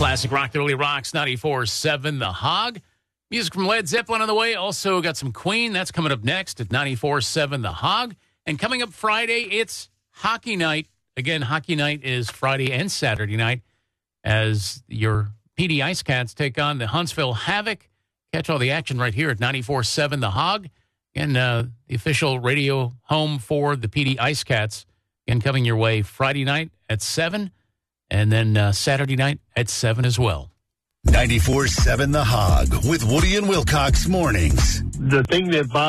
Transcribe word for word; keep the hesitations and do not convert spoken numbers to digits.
Classic rock that really rocks. ninety-four seven The Hog. Music from Led Zeppelin on the way. Also got some Queen. That's coming up next at ninety-four seven The Hog. And coming up Friday, it's hockey night. Again, hockey night is Friday and Saturday night as your P D Ice Cats take on the Huntsville Havoc. Catch all the action right here at ninety-four seven The Hog. And uh, the official radio home for the P D Ice Cats. Again, coming your way Friday night at seven. And then uh, Saturday night at seven as well. ninety-four seven The Hog with Woody and Wilcox mornings. The thing that